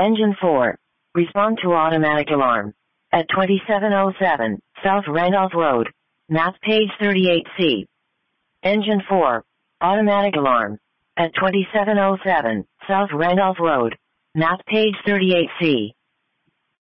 Engine 4. Respond to automatic alarm. At 2707 South Randolph Road, map page 38C. Engine 4. Automatic alarm. At 2707 South Randolph Road, map page 38C.